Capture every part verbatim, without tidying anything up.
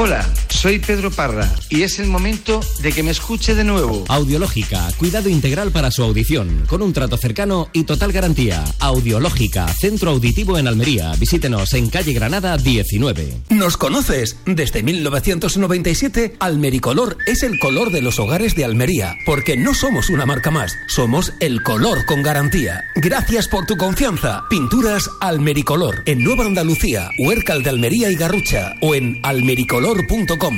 Hola, soy Pedro Parra y es el momento de que me escuche de nuevo. Audiológica, cuidado integral para su audición, con un trato cercano y total garantía. Audiológica, centro auditivo en Almería. Visítenos en calle Granada diecinueve. ¿Nos conoces? Desde mil novecientos noventa y siete, Almericolor es el color de los hogares de Almería, porque no somos una marca más, somos el color con garantía. Gracias por tu confianza. Pinturas Almericolor, en Nueva Andalucía, Huércal de Almería y Garrucha, o en almericolor punto com.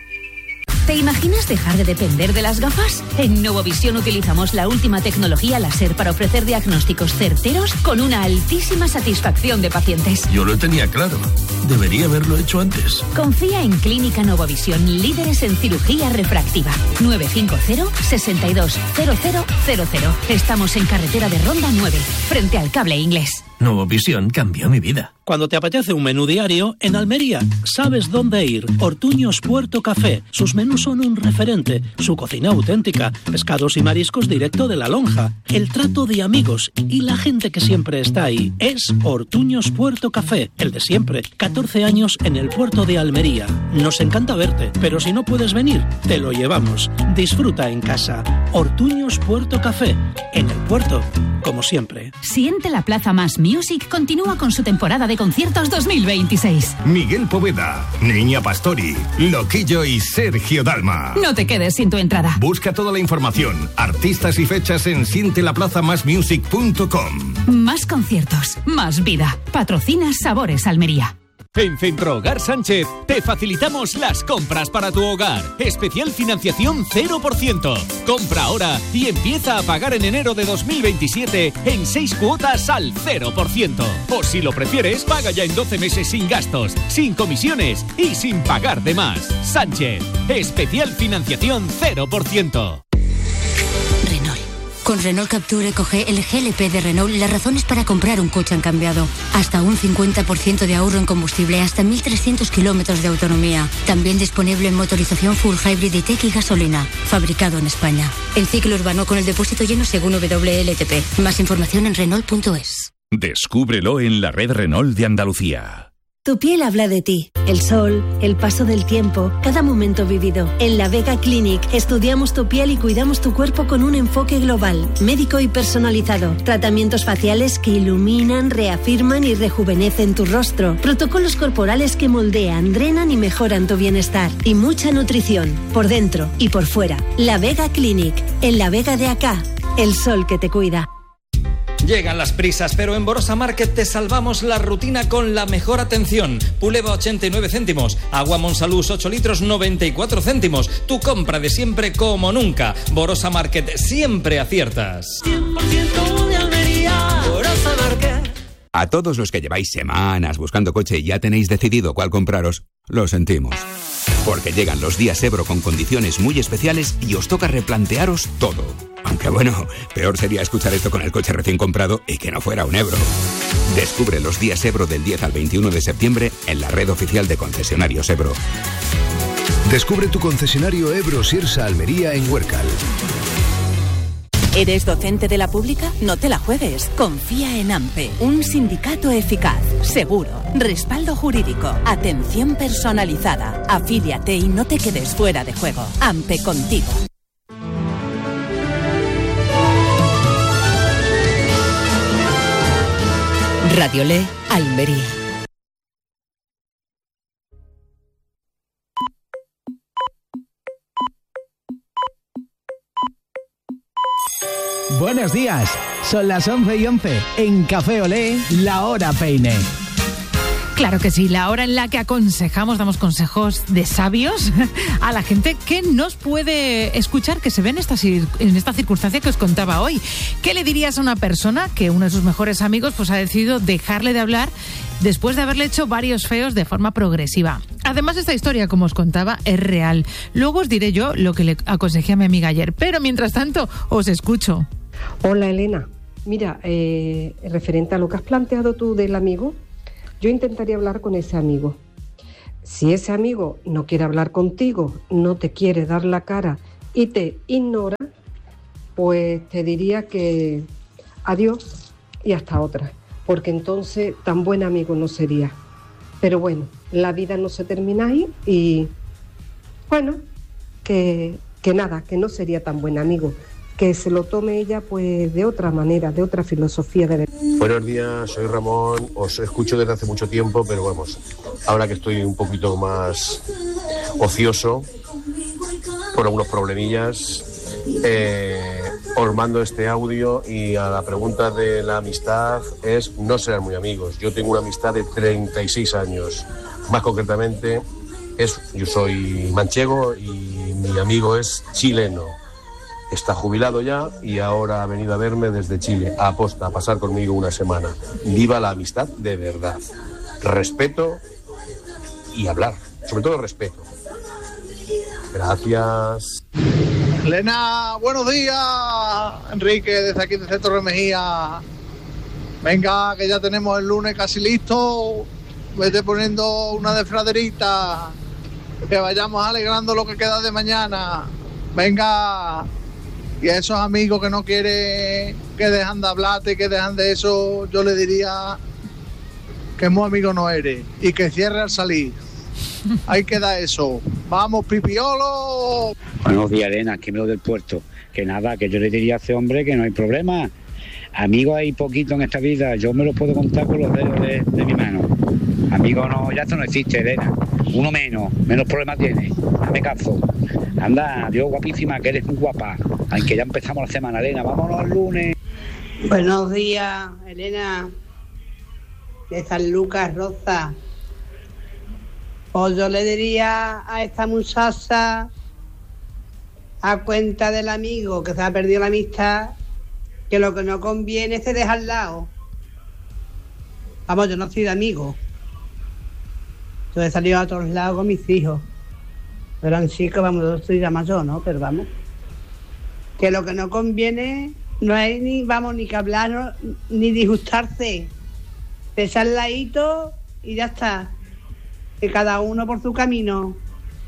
¿Te imaginas dejar de depender de las gafas? En Novovisión utilizamos la última tecnología láser para ofrecer diagnósticos certeros con una altísima satisfacción de pacientes. Yo lo tenía claro. Debería haberlo hecho antes. Confía en Clínica Novovisión, líderes en cirugía refractiva. nueve cinco cero, seis dos cero cero cero cero. Estamos en carretera de Ronda nueve, frente al Cable Inglés. Novovisión cambió mi vida. Cuando te apetece un menú diario, en Almería sabes dónde ir. Ortuños Puerto Café. Sus menús son un referente. Su cocina auténtica. Pescados y mariscos directo de la lonja. El trato de amigos y la gente que siempre está ahí. Es Ortuños Puerto Café. El de siempre. catorce años en el puerto de Almería. Nos encanta verte, pero si no puedes venir, te lo llevamos. Disfruta en casa. Ortuños Puerto Café. En el puerto, como siempre. Siente la Plaza Más Music continúa con su temporada de conciertos dos mil veintiséis. Miguel Poveda, Niña Pastori, Loquillo y Sergio Dalma. No te quedes sin tu entrada. Busca toda la información, artistas y fechas en siente la plaza más music punto com. Más conciertos, más vida. Patrocina Sabores Almería. En Centro Hogar Sánchez te facilitamos las compras para tu hogar. Especial financiación cero por ciento. Compra ahora y empieza a pagar en enero de dos mil veintisiete en seis cuotas al cero por ciento. O si lo prefieres, paga ya en doce meses sin gastos, sin comisiones y sin pagar de más. Sánchez, especial financiación cero por ciento. Renault. Con Renault Capture Eco-G, el G L P de Renault, las razones para comprar un coche han cambiado. Hasta un cincuenta por ciento de ahorro en combustible, hasta mil trescientos kilómetros de autonomía. También disponible en motorización full hybrid y tech y gasolina. Fabricado en España. El ciclo urbano con el depósito lleno según W L T P. Más información en Renault punto es. Descúbrelo en la red Renault de Andalucía. Tu piel habla de ti. El sol, el paso del tiempo, cada momento vivido. En La Vega Clinic estudiamos tu piel y cuidamos tu cuerpo con un enfoque global, médico y personalizado. Tratamientos faciales que iluminan, reafirman y rejuvenecen tu rostro. Protocolos corporales que moldean, drenan y mejoran tu bienestar. Y mucha nutrición, por dentro y por fuera. La Vega Clinic, en La Vega de acá. El sol que te cuida. Llegan las prisas, pero en Borosa Market te salvamos la rutina con la mejor atención. Puleva ochenta y nueve céntimos, agua Monsalús ocho litros noventa y cuatro céntimos. Tu compra de siempre como nunca. Borosa Market, siempre aciertas. cien por ciento de Almería, Borosa Market. A todos los que lleváis semanas buscando coche y ya tenéis decidido cuál compraros, lo sentimos. Porque llegan los días Ebro con condiciones muy especiales y os toca replantearos todo. Aunque bueno, peor sería escuchar esto con el coche recién comprado y que no fuera un Ebro. Descubre los días Ebro del diez al veintiuno de septiembre en la red oficial de concesionarios Ebro. Descubre tu concesionario Ebro Sirsa Almería en Huércal. ¿Eres docente de la pública? No te la juegues. Confía en AMPE, un sindicato eficaz, seguro, respaldo jurídico, atención personalizada. Afíliate y no te quedes fuera de juego. AMPE contigo. Radio Le, Almería. Buenos días, son las once y once. En Café Olé, la hora peine. Claro que sí, la hora en la que aconsejamos, damos consejos de sabios a la gente que nos puede escuchar, que se ve en esta, en esta circunstancia que os contaba hoy. ¿Qué le dirías a una persona que uno de sus mejores amigos pues ha decidido dejarle de hablar después de haberle hecho varios feos de forma progresiva? Además, esta historia, como os contaba, es real. Luego os diré yo lo que le aconsejé a mi amiga ayer, pero mientras tanto os escucho. Hola, Elena. Mira, eh, referente a lo que has planteado tú del amigo, yo intentaría hablar con ese amigo. Si ese amigo no quiere hablar contigo, no te quiere dar la cara y te ignora, pues te diría que adiós y hasta otra, porque entonces tan buen amigo no sería. Pero bueno, la vida no se termina ahí y bueno, que, que nada, que no sería tan buen amigo, que se lo tome ella pues de otra manera, de otra filosofía de vida. Buenos días, soy Ramón, os escucho desde hace mucho tiempo, pero vamos, ahora que estoy un poquito más ocioso por algunos problemillas, eh, os mando este audio y a la pregunta de la amistad es no serán muy amigos. Yo tengo una amistad de treinta y seis años, más concretamente es, yo soy manchego y mi amigo es chileno. Está jubilado ya y ahora ha venido a verme desde Chile, a aposta, a pasar conmigo una semana. Viva la amistad de verdad. Respeto y hablar, sobre todo respeto. Gracias. Elena, buenos días. Enrique, desde aquí de Torre Mejía. Venga, que ya tenemos el lunes casi listo. Vete poniendo una desfraderita. Que vayamos alegrando lo que queda de mañana. Venga. Y a esos amigos que no quieren, que dejan de hablarte, que dejan de eso, yo le diría que muy amigo no eres y que cierre al salir. Ahí queda eso. ¡Vamos, pipiolo! Buenos días, Elena, aquí me lo del puerto. Que nada, que yo le diría a ese hombre que no hay problema. Amigos hay poquito en esta vida, yo me lo puedo contar con los dedos de, de mi mano. Amigos no, ya esto no existe, Elena. Uno menos, menos problemas tiene. Dame caso. Anda, Dios, guapísima, que eres muy guapa. Aunque ya empezamos la semana, Elena, vámonos el lunes. Buenos días, Elena. De San Lucas, Rosa. Pues yo le diría a esta muchacha, a cuenta del amigo que se ha perdido la amistad, que lo que no conviene es se deja al lado. Vamos, yo no soy de amigo. Yo he salido a todos lados con mis hijos. Pero en chicos, vamos, yo soy ya mayor, ¿no? Pero vamos. Que lo que no conviene no hay ni, vamos, ni que hablar, ni disgustarse. Se echa al ladito y ya está. Que cada uno por su camino.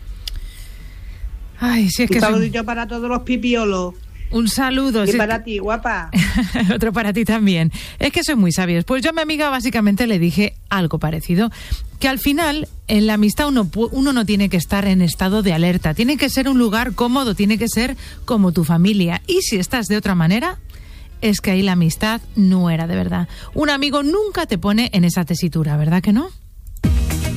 Ay, sí, es que un saludito son... para todos los pipiolos. Un saludo. Y sí. para ti, guapa. Otro para ti también. Es que sois muy sabios. Pues yo a mi amiga básicamente le dije algo parecido. Que al final, en la amistad uno, uno no tiene que estar en estado de alerta. Tiene que ser un lugar cómodo, tiene que ser como tu familia. Y si estás de otra manera, es que ahí la amistad no era de verdad. Un amigo nunca te pone en esa tesitura, ¿verdad que no?